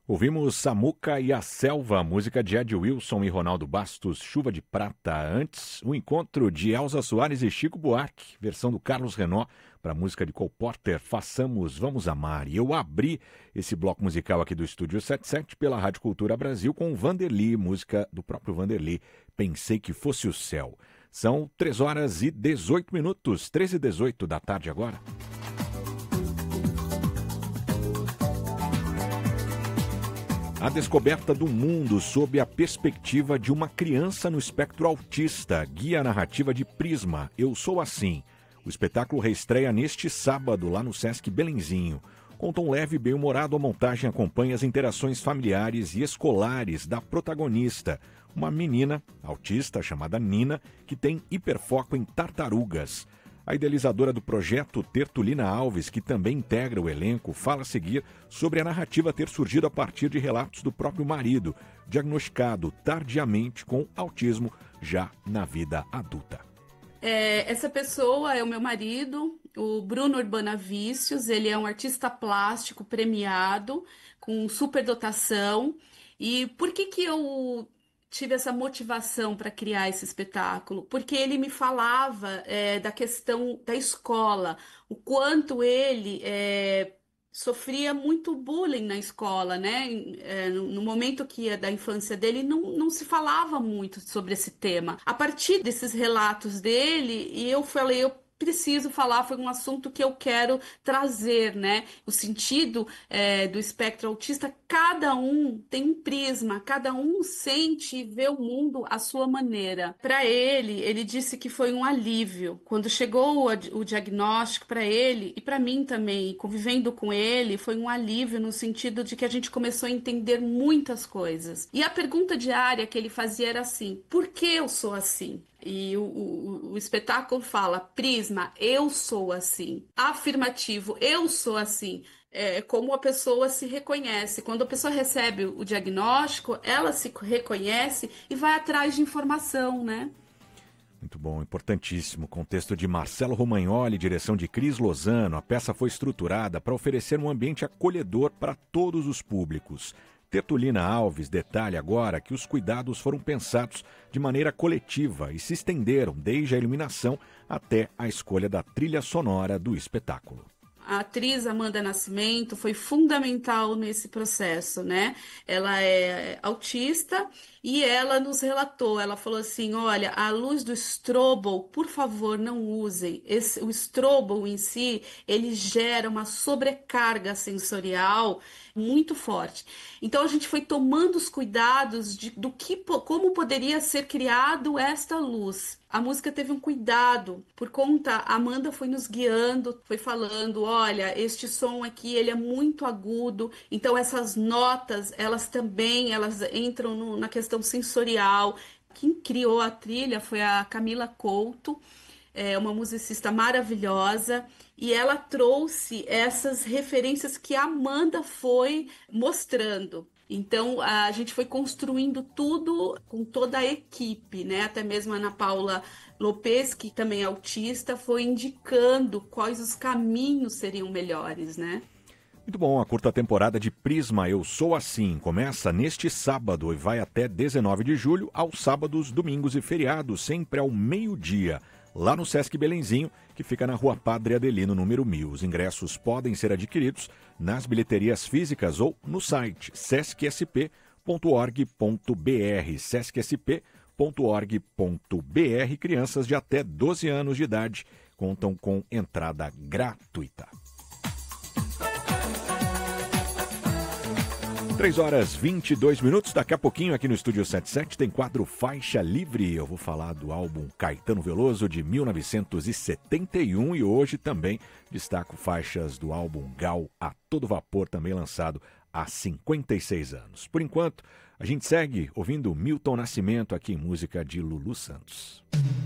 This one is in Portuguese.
Ouvimos Samuca e a Selva, música de Ed Wilson e Ronaldo Bastos, Chuva de Prata. Antes, o encontro de Elza Soares e Chico Buarque, versão do Carlos Renaud, para a música de Cole Porter, Façamos, Vamos Amar. E eu abri esse bloco musical aqui do Estúdio 77 pela Rádio Cultura Brasil com Vanderly, música do próprio Vanderly, Pensei que Fosse o Céu. São 3 horas e 18 minutos, 13 e 18 da tarde agora. A descoberta do mundo sob a perspectiva de uma criança no espectro autista, guia a narrativa de Prisma, Eu Sou Assim. O espetáculo reestreia neste sábado lá no Sesc Belenzinho. Com tom leve e bem-humorado, a montagem acompanha as interações familiares e escolares da protagonista, uma menina autista chamada Nina, que tem hiperfoco em tartarugas. A idealizadora do projeto, Tertulina Alves, que também integra o elenco, fala a seguir sobre a narrativa ter surgido a partir de relatos do próprio marido, diagnosticado tardiamente com autismo já na vida adulta. Essa pessoa é o meu marido, o Bruno Urbana Vícios. Ele é um artista plástico premiado, com superdotação. E por que eu tive essa motivação para criar esse espetáculo? Porque ele me falava da questão da escola, o quanto ele sofria muito bullying na escola, né? No momento da infância dele, não se falava muito sobre esse tema. A partir desses relatos dele, e eu falei, eu preciso falar, foi um assunto que eu quero trazer, né? O sentido do espectro autista, cada um tem um prisma, cada um sente e vê o mundo à sua maneira. Para ele disse que foi um alívio. Quando chegou o diagnóstico para ele, e para mim também, convivendo com ele, foi um alívio no sentido de que a gente começou a entender muitas coisas. E a pergunta diária que ele fazia era assim: por que eu sou assim? E o espetáculo fala: Prisma, eu sou assim. Afirmativo, eu sou assim. É como a pessoa se reconhece. Quando a pessoa recebe o diagnóstico, ela se reconhece e vai atrás de informação, né? Muito bom, importantíssimo. Contexto de Marcelo Romagnoli, direção de Cris Lozano. A peça foi estruturada para oferecer um ambiente acolhedor para todos os públicos. Tertulina Alves detalha agora que os cuidados foram pensados de maneira coletiva e se estenderam desde a iluminação até a escolha da trilha sonora do espetáculo. A atriz Amanda Nascimento foi fundamental nesse processo, né? Ela é autista e ela nos relatou, ela falou assim: olha, a luz do strobel, por favor, não usem. O strobel em si, ele gera uma sobrecarga sensorial muito forte. Então a gente foi tomando os cuidados como poderia ser criado esta luz. A música teve um cuidado, por conta, a Amanda foi nos guiando, foi falando: olha, este som aqui, ele é muito agudo, então essas notas, elas entram na questão sensorial. Quem criou a trilha foi a Camila Couto, uma musicista maravilhosa, e ela trouxe essas referências que a Amanda foi mostrando. Então, a gente foi construindo tudo com toda a equipe, né? Até mesmo a Ana Paula Lopes, que também é autista, foi indicando quais os caminhos seriam melhores, né? Muito bom, a curta temporada de Prisma Eu Sou Assim começa neste sábado e vai até 19 de julho, aos sábados, domingos e feriados, sempre ao meio-dia, lá no Sesc Belenzinho, que fica na Rua Padre Adelino, número 1000. Os ingressos podem ser adquiridos nas bilheterias físicas ou no site sescsp.org.br, sescsp.org.br. Crianças de até 12 anos de idade contam com entrada gratuita. 3 horas e 22 minutos, daqui a pouquinho aqui no Estúdio 77 tem quadro Faixa Livre. Eu vou falar do álbum Caetano Veloso de 1971 e hoje também destaco faixas do álbum Gal a Todo Vapor, também lançado há 56 anos. Por enquanto, a gente segue ouvindo Milton Nascimento aqui em música de Lulu Santos.